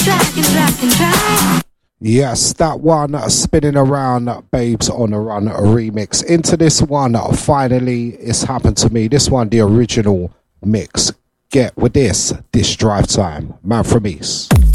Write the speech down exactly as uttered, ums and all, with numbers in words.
Yes, that one uh, spinning around, uh, Babes on the Run a remix. Into this one, uh, finally, it's happened to me. This one, the original mix. Get with this, this drive time. Man from East.